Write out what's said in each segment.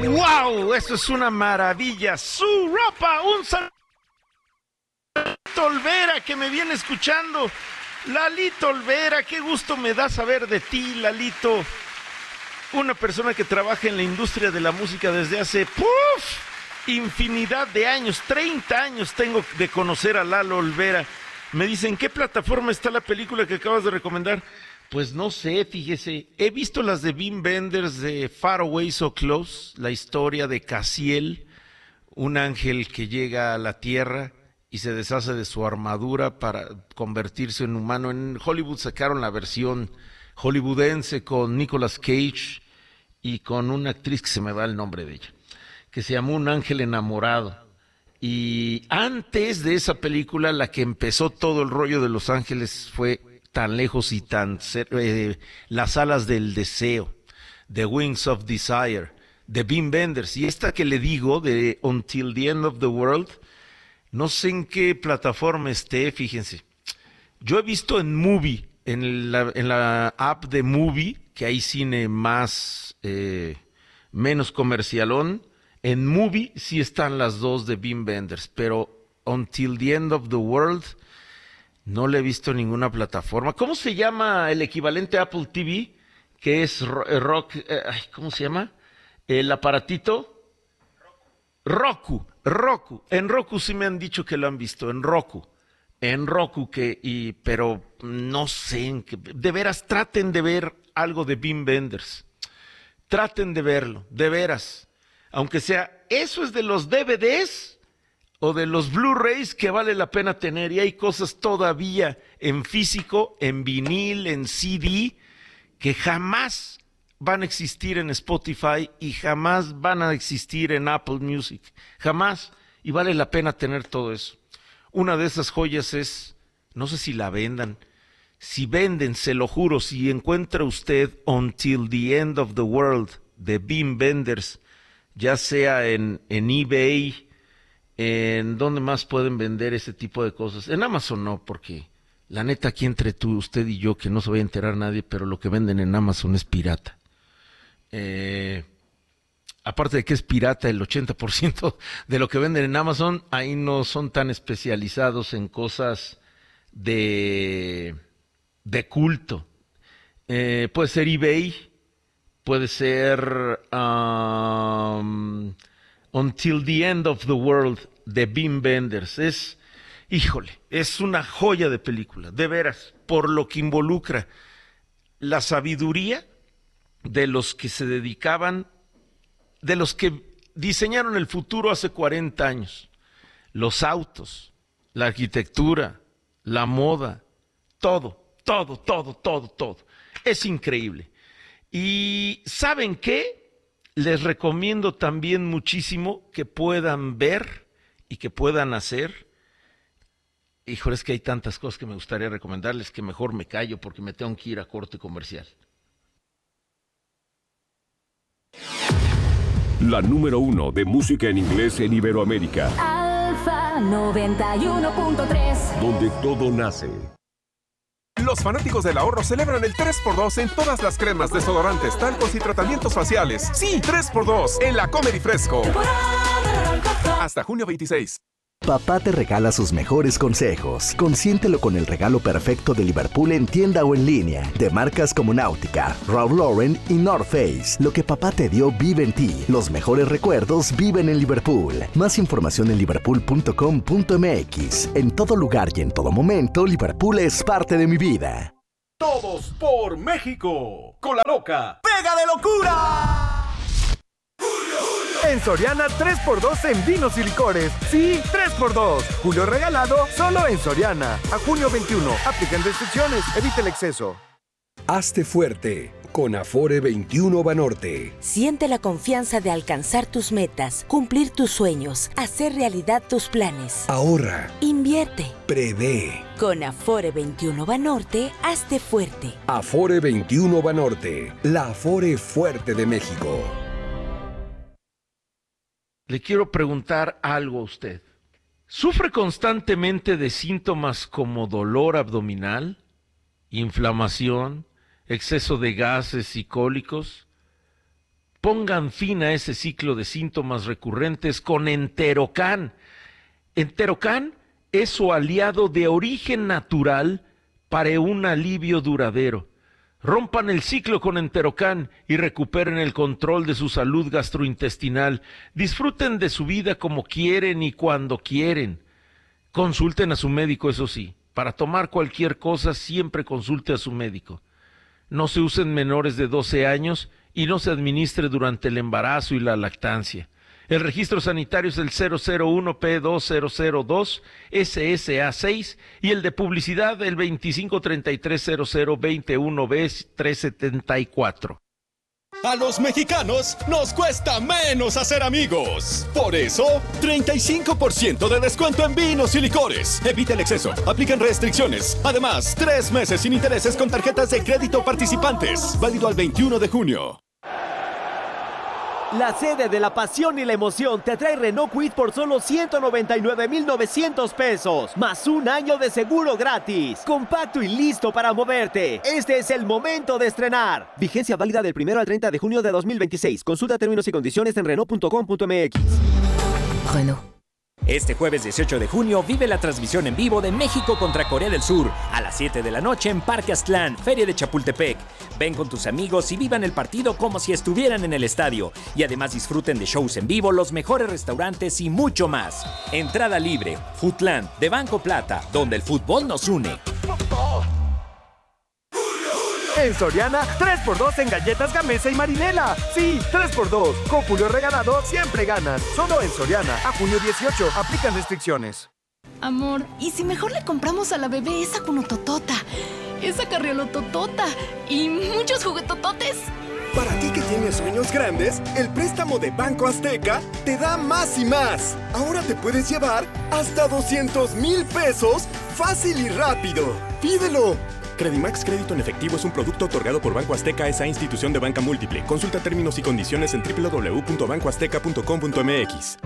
¡Wow! Eso es una maravilla. Su ropa, un saludo a Lalito Olvera que me viene escuchando. Lalito Olvera, qué gusto me da saber de ti, Lalito. Una persona que trabaja en la industria de la música desde hace infinidad de años. 30 años tengo de conocer a Lalo Olvera. Me dicen, ¿en qué plataforma está la película que acabas de recomendar? Pues no sé, fíjese. He visto las de Wim Wenders de Far Away So Close, la historia de Caziel, un ángel que llega a la tierra y se deshace de su armadura para convertirse en humano. En Hollywood sacaron la versión hollywoodense con Nicolas Cage y con una actriz que se me va el nombre de ella, que se llamó Un Ángel Enamorado. Y antes de esa película, la que empezó todo el rollo de Los Ángeles fue Tan Lejos y Tan Las Alas del Deseo, The Wings of Desire, de Wim Wenders. Y esta que le digo, de Until the End of the World, no sé en qué plataforma esté, fíjense. Yo he visto en Movie, en la app de Movie, que hay cine más, menos comercialón. En Movie sí están las dos de Wim Wenders, pero Until the End of the World no le he visto en ninguna plataforma. ¿Cómo se llama el equivalente a Apple TV? Que es ¿cómo se llama? El aparatito. Roku. En Roku sí me han dicho que lo han visto, en Roku, pero no sé en qué. De veras, traten de ver algo de Wim Wenders. Traten de verlo, de veras. Aunque sea, eso es de los DVDs o de los Blu-rays que vale la pena tener. Y hay cosas todavía en físico, en vinil, en CD, que jamás van a existir en Spotify y jamás van a existir en Apple Music. Jamás. Y vale la pena tener todo eso. Una de esas joyas es, no sé si la vendan. Si venden, se lo juro, si encuentra usted Until the End of the World de Wim Wenders, ya sea en eBay, en dónde más pueden vender ese tipo de cosas. En Amazon no, porque la neta aquí entre usted y yo, que no se vaya a enterar nadie, pero lo que venden en Amazon es pirata. Aparte de que es pirata, el 80% de lo que venden en Amazon, ahí no son tan especializados en cosas de culto. Puede ser eBay, puede ser Until the End of the World de Wim Wenders. Es una joya de película, de veras, por lo que involucra la sabiduría de los que se dedicaban, de los que diseñaron el futuro hace 40 años. Los autos, la arquitectura, la moda, todo. Es increíble. Y ¿saben qué? Les recomiendo también muchísimo que puedan ver y que puedan hacer. Híjole, es que hay tantas cosas que me gustaría recomendarles que mejor me callo porque me tengo que ir a corte comercial. La número 1 de música en inglés en Iberoamérica. Alfa 91.3. Donde todo nace. Los fanáticos del ahorro celebran el 3x2 en todas las cremas, desodorantes, talcos y tratamientos faciales. Sí, 3x2 en la Comer y Fresco. Hasta junio 26. Papá te regala sus mejores consejos. Consiéntelo con el regalo perfecto de Liverpool en tienda o en línea. De marcas como Náutica, Ralph Lauren y North Face. Lo que papá te dio vive en ti. Los mejores recuerdos viven en Liverpool. Más información en liverpool.com.mx. En todo lugar y en todo momento, Liverpool es parte de mi vida. Todos por México. Con la loca. ¡Pega de locura! En Soriana 3x2 en vinos y licores. Sí, 3x2. Julio regalado solo en Soriana. A junio 21. Aplican restricciones. Evita el exceso. Hazte fuerte con Afore 21 Banorte. Siente la confianza de alcanzar tus metas, cumplir tus sueños, hacer realidad tus planes. Ahorra. Invierte. Prevé. Con Afore 21 Banorte, hazte fuerte. Afore 21 Banorte. La Afore fuerte de México. Le quiero preguntar algo a usted. ¿Sufre constantemente de síntomas como dolor abdominal, inflamación, exceso de gases y cólicos? Pongan fin a ese ciclo de síntomas recurrentes con Enterocan. Enterocan es su aliado de origen natural para un alivio duradero. Rompan el ciclo con Enterocan y recuperen el control de su salud gastrointestinal. Disfruten de su vida como quieren y cuando quieren. Consulten a su médico, eso sí. Para tomar cualquier cosa, siempre consulte a su médico. No se usen menores de 12 años y no se administre durante el embarazo y la lactancia. El registro sanitario es el 001P2002 SSA6 y el de publicidad el 25330021B374. A los mexicanos nos cuesta menos hacer amigos. Por eso, 35% de descuento en vinos y licores. Evita el exceso, aplican restricciones. Además, 3 meses sin intereses con tarjetas de crédito participantes. Válido al 21 de junio. La sede de la pasión y la emoción te trae Renault Kwid por solo 199,900 pesos, más un año de seguro gratis. Compacto y listo para moverte. Este es el momento de estrenar. Vigencia válida del 1 al 30 de junio de 2026. Consulta términos y condiciones en Renault.com.mx. Renault. Este jueves 18 de junio vive la transmisión en vivo de México contra Corea del Sur a las 7 de la noche en Parque Aztlán, Feria de Chapultepec. Ven con tus amigos y vivan el partido como si estuvieran en el estadio. Y además disfruten de shows en vivo, los mejores restaurantes y mucho más. Entrada libre. Foodland de Banco Plata, donde el fútbol nos une. En Soriana, 3x2 en galletas Gamesa y Marinela. Sí, 3x2. Con Julio Regalado siempre ganas. Solo en Soriana. A junio 18. Aplican restricciones. Amor, ¿y si mejor le compramos a la bebé esa cunototota, esa carriolototota y muchos juguetototes? Para ti que tienes sueños grandes, el préstamo de Banco Azteca te da más y más. Ahora te puedes llevar hasta 200,000 pesos fácil y rápido. ¡Pídelo! Credimax Crédito en Efectivo es un producto otorgado por Banco Azteca, esa institución de banca múltiple. Consulta términos y condiciones en www.bancoazteca.com.mx.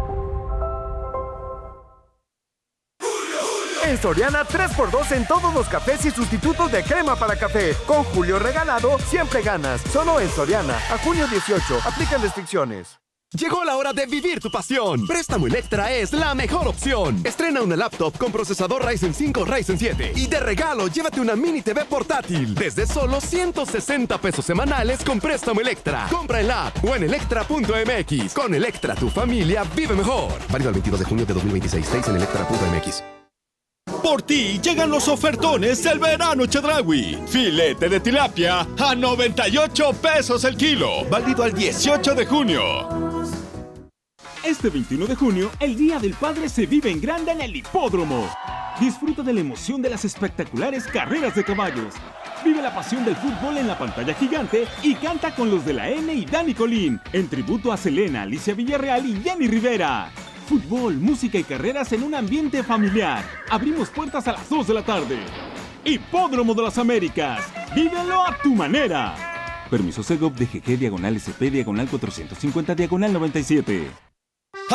En Soriana, 3x2 en todos los cafés y sustitutos de crema para café. Con Julio Regalado siempre ganas. Solo en Soriana. A junio 18. Aplican restricciones. Llegó la hora de vivir tu pasión. Préstamo Electra es la mejor opción. Estrena una laptop con procesador Ryzen 5 Ryzen 7 y de regalo llévate una mini TV portátil desde solo 160 pesos semanales con préstamo Electra. Compra en la app o en electra.mx. Con Electra tu familia vive mejor. Válido el 22 de junio de 2026. 6 en electra.mx. Por ti llegan los ofertones del verano Chedraui. Filete de tilapia a 98 pesos el kilo. Válido al 18 de junio. Este 21 de junio, el Día del Padre se vive en grande en el Hipódromo. Disfruta de la emoción de las espectaculares carreras de caballos. Vive la pasión del fútbol en la pantalla gigante y canta con los de la N y Dani Colín, en tributo a Selena, Alicia Villarreal y Jenny Rivera. Fútbol, música y carreras en un ambiente familiar. Abrimos puertas a las 2 de la tarde. Hipódromo de las Américas. Vívelo a tu manera. Permiso Segov DGG /SP /450 /97.